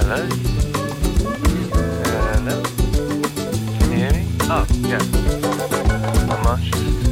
Hello? Hello? Can you hear me? Oh, yeah. Not much.